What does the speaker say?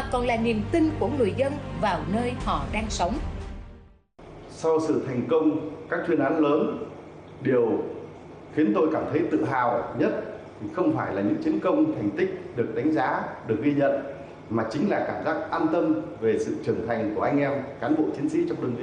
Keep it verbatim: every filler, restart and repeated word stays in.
còn là niềm tin của người dân vào nơi họ đang sống. Sau sự thành công các chuyên án lớn, điều khiến tôi cảm thấy tự hào nhất thì không phải là những chiến công thành tích được đánh giá, được ghi nhận, mà chính là cảm giác an tâm về sự trưởng thành của anh em cán bộ chiến sĩ trong đơn vị.